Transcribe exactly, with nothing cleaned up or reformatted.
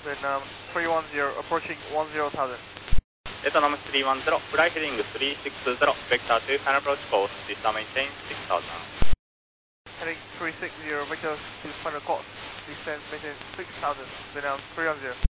Vietnam three one zero, approaching one zero thousand. ベトナムthree one zero, fly heading three six zero, vector to final approach course, vista maintain six thousand. Heading three six zero, vector to final course, descend maintain six thousand, Vietnam three one zero.